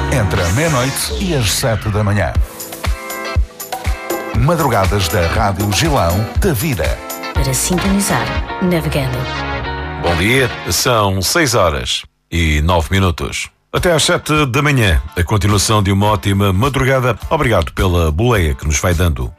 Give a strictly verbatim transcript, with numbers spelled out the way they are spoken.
entre a meia-noite e as sete da manhã. Madrugadas da Rádio Gilão da Vida. Para sintonizar, navegando. Bom dia, são seis horas e nove minutos. Até às sete da manhã, a continuação de uma ótima madrugada. Obrigado pela boleia que nos vai dando